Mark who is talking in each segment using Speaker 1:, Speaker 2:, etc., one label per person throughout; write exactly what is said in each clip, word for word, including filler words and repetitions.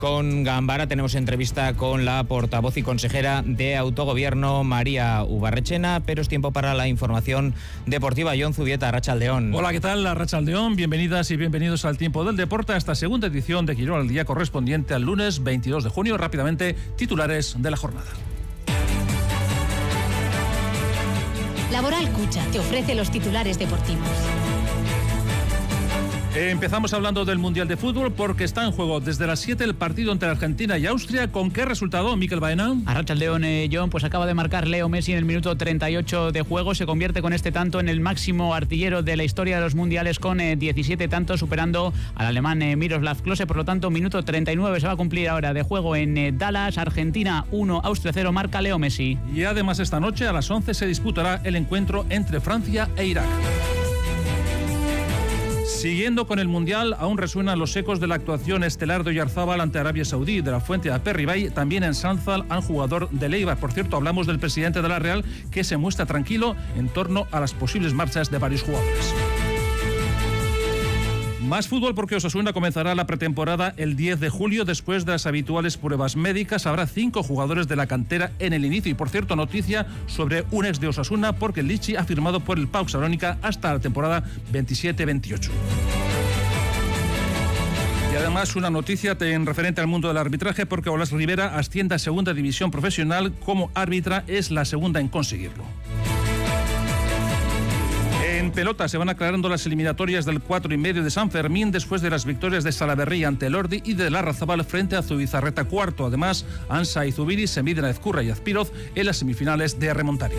Speaker 1: Con Gambara tenemos entrevista con la portavoz y consejera de Autogobierno, María Ubarrechena, pero es tiempo para la información deportiva. Jon Zubieta, Arratsaldeon.
Speaker 2: Hola, ¿qué tal? Arratsaldeon, bienvenidas y bienvenidos al Tiempo del Deporte, a esta segunda edición de Quirol al Día, correspondiente al lunes veintidós de junio. Rápidamente, titulares de la jornada.
Speaker 3: Laboral Cucha te ofrece los titulares deportivos.
Speaker 2: Empezamos hablando del Mundial de Fútbol porque está en juego desde las siete el partido entre Argentina y Austria. ¿Con qué resultado, Mikel Baena?
Speaker 4: Arratsaldeon, eh, John, pues acaba de marcar Leo Messi en el minuto treinta y ocho de juego. Se convierte con este tanto en el máximo artillero de la historia de los mundiales, con eh, diecisiete tantos, superando al alemán eh, Miroslav Klose. Por lo tanto, minuto treinta y nueve se va a cumplir ahora de juego en eh, Dallas. Argentina uno, Austria cero, marca Leo Messi.
Speaker 2: Y además esta noche a las once se disputará el encuentro entre Francia e Irak. Siguiendo con el Mundial, aún resuenan los ecos de la actuación estelar de Oyarzábal ante Arabia Saudí, de la Fuente a Aperribay, también en Sanzal, al jugador de Leibar. Por cierto, hablamos del presidente de la Real, que se muestra tranquilo en torno a las posibles marchas de varios jugadores. Más fútbol porque Osasuna comenzará la pretemporada el diez de julio después de las habituales pruebas médicas. Habrá cinco jugadores de la cantera en el inicio. Y por cierto, noticia sobre un ex de Osasuna, porque el Lichi ha firmado por el PAOK Salónica hasta la temporada veintisiete veintiocho. Y además una noticia en referente al mundo del arbitraje, porque Olas Rivera asciende a segunda división profesional como árbitra, es la segunda en conseguirlo. En pelota se van aclarando las eliminatorias del cuatro y medio de San Fermín después de las victorias de Salaberry ante el Ordi y de Larrazabal frente a Zubizarreta cuarto. Además, Ansa y Zubiri se miden a Ezcurra y Azpiroz en las semifinales de Remontario.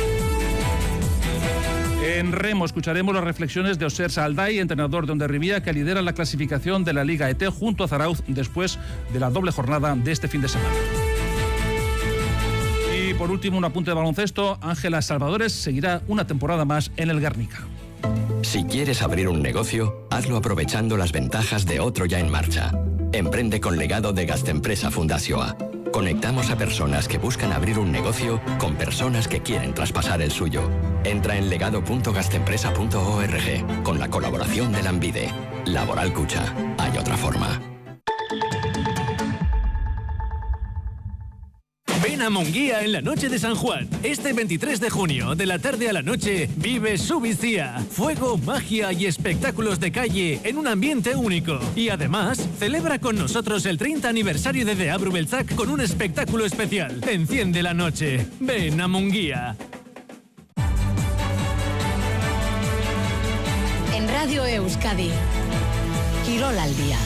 Speaker 2: En remo escucharemos las reflexiones de Oser Salday, entrenador de Hondarribia, que lidera la clasificación de la Liga E T junto a Zarauz después de la doble jornada de este fin de semana. Y por último, un apunte de baloncesto. Ángela Salvadores seguirá una temporada más en el Guernica.
Speaker 5: Si quieres abrir un negocio, hazlo aprovechando las ventajas de otro ya en marcha. Emprende con legado de Gastempresa Fundazioa. Conectamos a personas que buscan abrir un negocio con personas que quieren traspasar el suyo. Entra en legado punto gastempresa punto org con la colaboración de Lanbide. Laboral Cucha. Hay otra forma.
Speaker 6: Ven a Munguía en la noche de San Juan. Este veintitrés de junio, de la tarde a la noche, vive Subicía. Fuego, magia y espectáculos de calle en un ambiente único. Y además, celebra con nosotros el treinta aniversario de Deabru Belzak con un espectáculo especial. Enciende la noche. Ven a Munguía.
Speaker 3: En Radio Euskadi, Quirol al Día.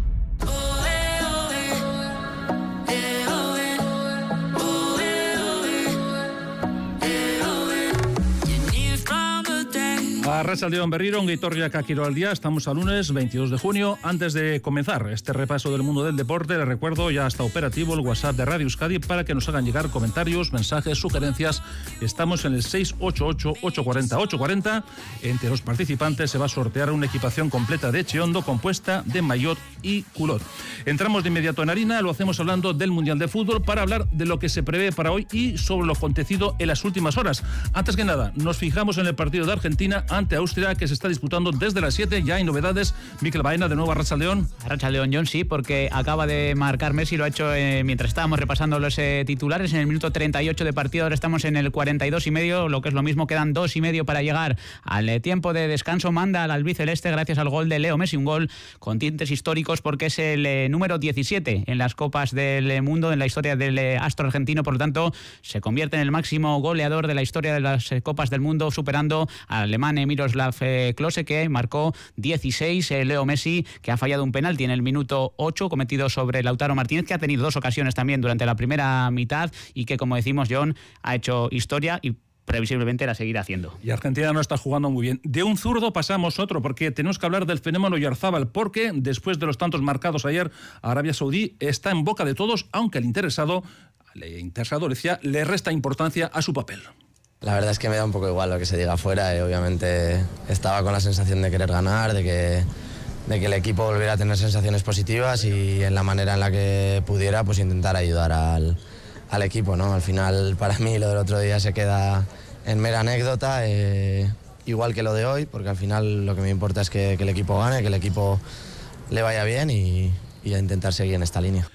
Speaker 2: Arratsaldeon berriro, ongi etorriak a Quirol al Día. Estamos al lunes veintidós de junio. Antes de comenzar este repaso del mundo del deporte, les recuerdo, ya está operativo el WhatsApp de Radio Euskadi para que nos hagan llegar comentarios, mensajes, sugerencias. Estamos en el seis ocho ocho, ocho cuatro cero, ocho cuatro cero. Entre los participantes se va a sortear una equipación completa de Echeondo compuesta de maillot y culot. Entramos de inmediato en harina, lo hacemos hablando del Mundial de Fútbol para hablar de lo que se prevé para hoy y sobre lo acontecido en las últimas horas. Antes que nada, nos fijamos en el partido de Argentina ante Austria, que se está disputando desde las siete. Ya hay novedades. Mikel Baena, de nuevo, Arratsaldeon.
Speaker 4: Arratsaldeon, John, sí, porque acaba de marcar Messi, lo ha hecho eh, mientras estábamos repasando los eh, titulares en el minuto treinta y ocho de partido. Ahora estamos en el cuarenta y dos y medio, lo que es lo mismo, quedan dos y medio para llegar al eh, tiempo de descanso. Manda al albiceleste gracias al gol de Leo Messi, un gol con tintes históricos porque es el eh, número diecisiete en las copas del eh, mundo, en la historia del eh, astro argentino. Por lo tanto, se convierte en el máximo goleador de la historia de las eh, copas del mundo, superando al alemán eh, Miroslav eh, Klose, que marcó dieciséis. eh, Leo Messi, que ha fallado un penalti en el minuto ocho cometido sobre Lautaro Martínez, que ha tenido dos ocasiones también durante la primera mitad y que, como decimos, John, ha hecho historia y previsiblemente la seguirá haciendo.
Speaker 2: Y Argentina no está jugando muy bien. De un zurdo pasamos otro, porque tenemos que hablar del fenómeno Oyarzábal, porque después de los tantos marcados ayer, Arabia Saudí está en boca de todos, aunque al interesado, al interesado decía, le resta importancia a su papel.
Speaker 7: La verdad es que me da un poco igual lo que se diga afuera. Eh, obviamente estaba con la sensación de querer ganar, de que, de que el equipo volviera a tener sensaciones positivas y en la manera en la que pudiera, pues intentar ayudar al, al equipo, ¿no? Al final, para mí, lo del otro día se queda en mera anécdota, eh, igual que lo de hoy, porque al final lo que me importa es que, que el equipo gane, que el equipo le vaya bien y, y a intentar seguir en esta línea.